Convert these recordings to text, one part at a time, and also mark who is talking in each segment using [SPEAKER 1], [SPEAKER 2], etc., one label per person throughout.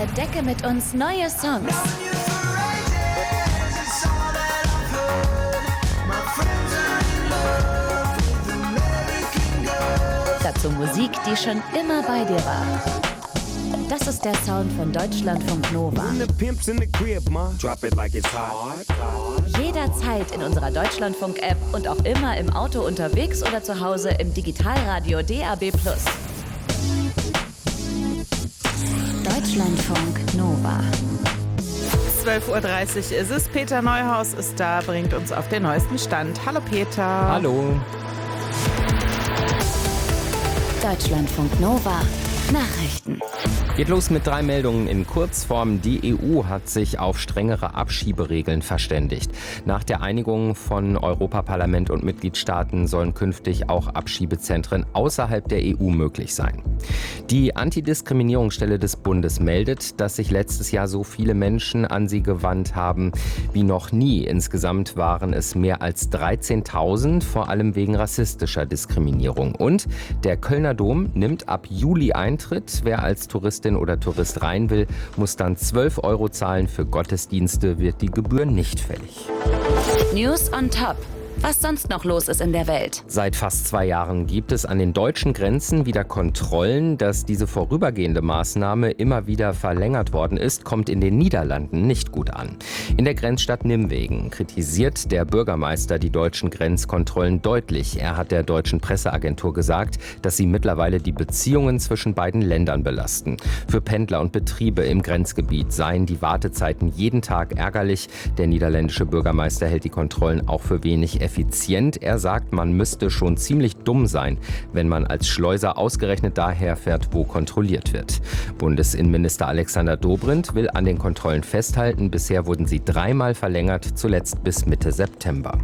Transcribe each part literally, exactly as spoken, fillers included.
[SPEAKER 1] Entdecke mit uns neue Songs. Dazu Musik, die schon immer bei dir war. Das ist der Sound von Deutschlandfunk Nova. Jederzeit in unserer Deutschlandfunk-App und auch immer im Auto unterwegs oder zu Hause im Digitalradio D A B plus. Deutschlandfunk Nova.
[SPEAKER 2] zwölf Uhr dreißig ist es. Peter Neuhaus ist da, bringt uns auf den neuesten Stand. Hallo Peter.
[SPEAKER 3] Hallo.
[SPEAKER 1] Deutschlandfunk Nova. Nachrichten.
[SPEAKER 3] Geht los mit drei Meldungen in Kurzform. Die E U hat sich auf strengere Abschieberegeln verständigt. Nach der Einigung von Europaparlament und Mitgliedstaaten sollen künftig auch Abschiebezentren außerhalb der E U möglich sein. Die Antidiskriminierungsstelle des Bundes meldet, dass sich letztes Jahr so viele Menschen an sie gewandt haben wie noch nie. Insgesamt waren es mehr als dreizehntausend, vor allem wegen rassistischer Diskriminierung. Und der Kölner Dom nimmt ab Juli Eintritt. Wer als Touristin oder Tourist rein will, muss dann zwölf Euro zahlen. Für Gottesdienste wird die Gebühr nicht fällig.
[SPEAKER 1] News on top. Was sonst noch los ist in der Welt.
[SPEAKER 3] Seit fast zwei Jahren gibt es an den deutschen Grenzen wieder Kontrollen. Dass diese vorübergehende Maßnahme immer wieder verlängert worden ist, kommt in den Niederlanden nicht gut an. In der Grenzstadt Nimwegen kritisiert der Bürgermeister die deutschen Grenzkontrollen deutlich. Er hat der deutschen Presseagentur gesagt, dass sie mittlerweile die Beziehungen zwischen beiden Ländern belasten. Für Pendler und Betriebe im Grenzgebiet seien die Wartezeiten jeden Tag ärgerlich. Der niederländische Bürgermeister hält die Kontrollen auch für wenig effizient. Er sagt, man müsste schon ziemlich dumm sein, wenn man als Schleuser ausgerechnet daher fährt, wo kontrolliert wird. Bundesinnenminister Alexander Dobrindt will an den Kontrollen festhalten. Bisher wurden sie dreimal verlängert, zuletzt bis Mitte September.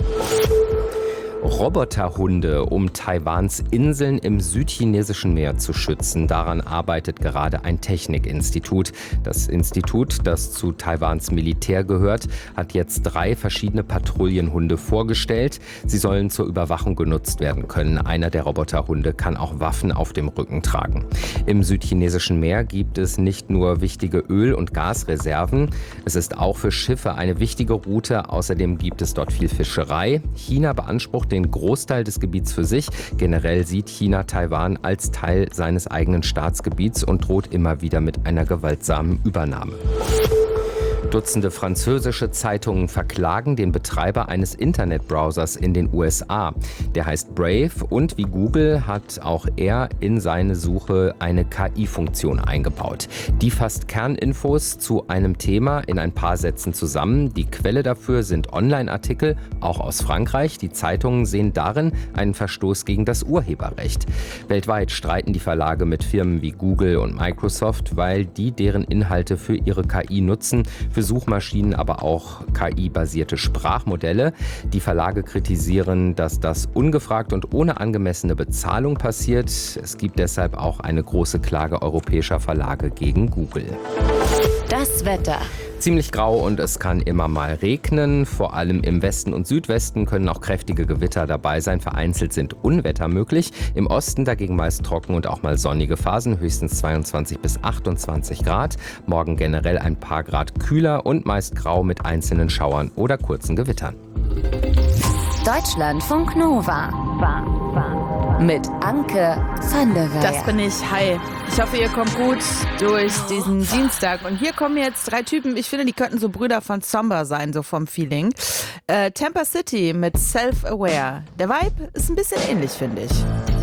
[SPEAKER 3] Roboterhunde, um Taiwans Inseln im südchinesischen Meer zu schützen. Daran arbeitet gerade ein Technikinstitut. Das Institut, das zu Taiwans Militär gehört, hat jetzt drei verschiedene Patrouillenhunde vorgestellt. Sie sollen zur Überwachung genutzt werden können. Einer der Roboterhunde kann auch Waffen auf dem Rücken tragen. Im südchinesischen Meer gibt es nicht nur wichtige Öl- und Gasreserven. Es ist auch für Schiffe eine wichtige Route. Außerdem gibt es dort viel Fischerei. China beansprucht den Großteil des Gebiets für sich. Generell sieht China Taiwan als Teil seines eigenen Staatsgebiets und droht immer wieder mit einer gewaltsamen Übernahme. Dutzende französische Zeitungen verklagen den Betreiber eines Internetbrowsers in den U S A. Der heißt Brave und wie Google hat auch er in seine Suche eine K I-Funktion eingebaut. Die fasst Kerninfos zu einem Thema in ein paar Sätzen zusammen. Die Quelle dafür sind Online-Artikel, auch aus Frankreich. Die Zeitungen sehen darin einen Verstoß gegen das Urheberrecht. Weltweit streiten die Verlage mit Firmen wie Google und Microsoft, weil die deren Inhalte für ihre K I nutzen, für Suchmaschinen, aber auch K I-basierte Sprachmodelle. Die Verlage kritisieren, dass das ungefragt und ohne angemessene Bezahlung passiert. Es gibt deshalb auch eine große Klage europäischer Verlage gegen Google.
[SPEAKER 1] Das Wetter.
[SPEAKER 3] Ziemlich grau und es kann immer mal regnen. Vor allem im Westen und Südwesten können auch kräftige Gewitter dabei sein. Vereinzelt sind Unwetter möglich. Im Osten dagegen meist trocken und auch mal sonnige Phasen. Höchstens zweiundzwanzig bis achtundzwanzig Grad. Morgen generell ein paar Grad kühler und meist grau mit einzelnen Schauern oder kurzen Gewittern.
[SPEAKER 1] Deutschlandfunk Nova. War, war. Mit Anke van der Weyer.
[SPEAKER 2] Das bin ich. Hi. Ich hoffe, ihr kommt gut durch diesen Dienstag. Und hier kommen jetzt drei Typen. Ich finde, die könnten so Brüder von Somber sein, so vom Feeling. Äh, Tampa City mit Self-Aware. Der Vibe ist ein bisschen ähnlich, finde ich.